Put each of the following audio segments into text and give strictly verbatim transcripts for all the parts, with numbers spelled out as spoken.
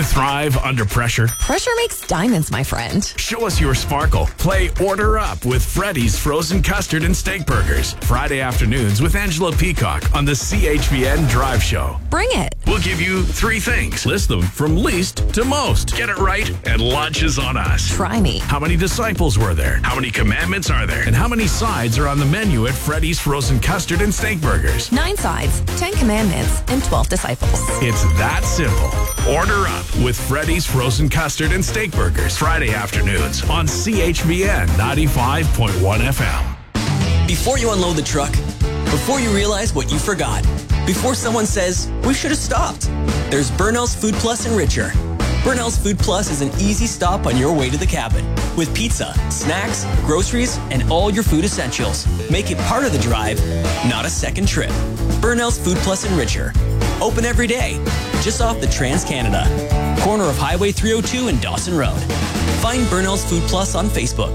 thrive under pressure? Pressure makes diamonds, my friend. Show us your sparkle. Play Order Up with Freddy's Frozen Custard and Steak Burgers. Friday afternoons with Angela Peacock on the C H V N Drive Show. Bring it. We'll give you three things. List them from least to most. Get it right, and lunch is on us. Try me. How many disciples were there? How many commandments are there? And how many sides are on the menu at Freddy's Frozen Custard and Steak Burgers? Nine sides, ten commandments, and twelve disciples. It's that simple. Order up with Freddy's Frozen Custard and Steak Burgers. Friday afternoons on C H V N ninety-five point one F M. Before you unload the truck, before you realize what you forgot, before someone says, we should have stopped, there's Burnell's Food Plus Enricher. Burnell's Food Plus is an easy stop on your way to the cabin with pizza, snacks, groceries, and all your food essentials. Make it part of the drive, not a second trip. Burnell's Food Plus Enricher. Open every day, just off the Trans-Canada. Corner of Highway three oh two and Dawson Road. Find Burnell's Food Plus on Facebook.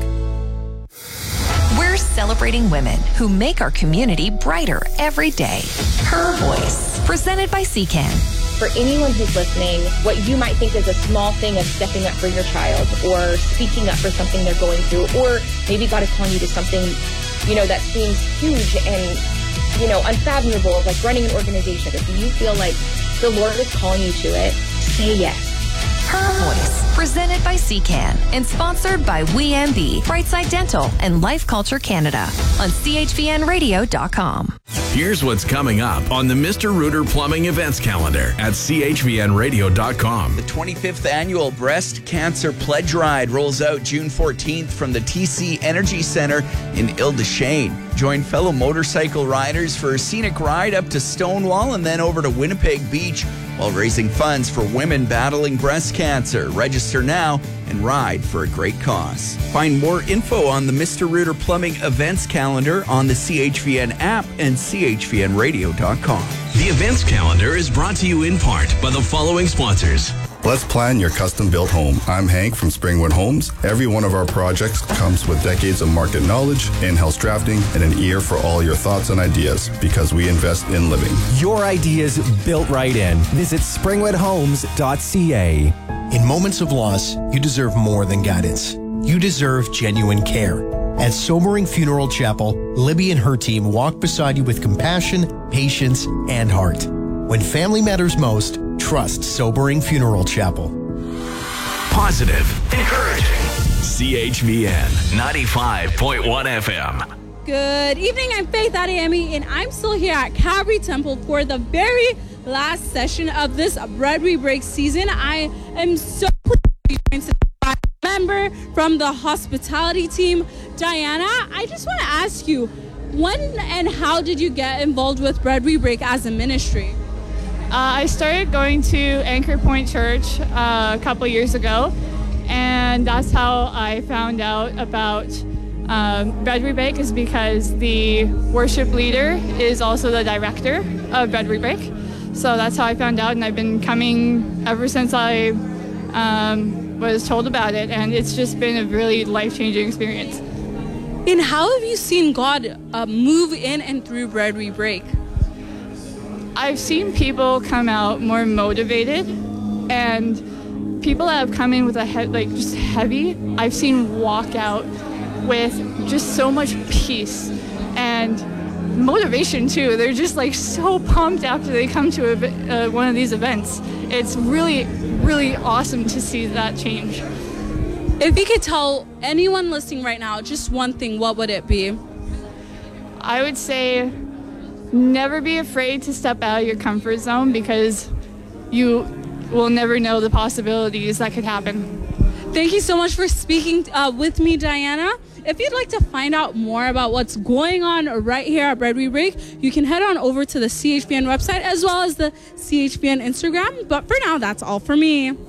We're celebrating women who make our community brighter every day. Her Voice, presented by C C A N. For anyone who's listening, what you might think is a small thing of stepping up for your child or speaking up for something they're going through, or maybe God is calling you to something, you know, that seems huge and, you know, unfathomable, like running an organization. If you feel like the Lord is calling you to it, say yes. Her Voice, presented by C C A N and sponsored by We M B, Brightside Dental, and Life Culture Canada on C H V N radio dot com. Here's what's coming up on the Mister Rooter Plumbing events calendar at C H V N radio dot com. The twenty-fifth Annual Breast Cancer Pledge Ride rolls out June fourteenth from the T C Energy Center in Ile-des-Chênes. Join fellow motorcycle riders for a scenic ride up to Stonewall and then over to Winnipeg Beach while raising funds for women battling breast cancer. Register now and ride for a great cause. Find more info on the Mister Rooter Plumbing events calendar on the C H V N app and C H V N radio dot com. The events calendar is brought to you in part by the following sponsors. Let's plan your custom-built home. I'm Hank from Springwood Homes. Every one of our projects comes with decades of market knowledge, in-house drafting, and an ear for all your thoughts and ideas because we invest in living. Your ideas built right in. Visit springwood homes dot c a. In moments of loss, you deserve more than guidance. You deserve genuine care. At Sobering Funeral Chapel, Libby and her team walk beside you with compassion, patience, and heart. When family matters most, trust Sobering Funeral Chapel. Positive, encouraging. C H V N ninety-five point one F M. Good evening, I'm Faith Adeyemi, and I'm still here at Calvary Temple for the very last session of this Bread We Break season. I am so pleased to be joined today by a member from the hospitality team. Diana, I just want to ask you, when and how did you get involved with Bread We Break as a ministry? Uh, I started going to Anchor Point Church uh, a couple years ago, and that's how I found out about um, Bread We Break, is because the worship leader is also the director of Bread We Break. So that's how I found out, and I've been coming ever since I um, was told about it, and it's just been a really life-changing experience. And how have you seen God uh, move in and through Bread We Break? I've seen people come out more motivated, and people that have come in with a he- like just heavy, I've seen walk out with just so much peace and motivation too. They're just like so pumped after they come to a, uh, one of these events. It's really, really awesome to see that change. If you could tell anyone listening right now just one thing, what would it be? I would say never be afraid to step out of your comfort zone, because you will never know the possibilities that could happen. Thank you so much for speaking uh, with me, Diana. If you'd like to find out more about what's going on right here at Bread We Break, you can head on over to the C H V N website as well as the C H V N Instagram. But for now, that's all for me.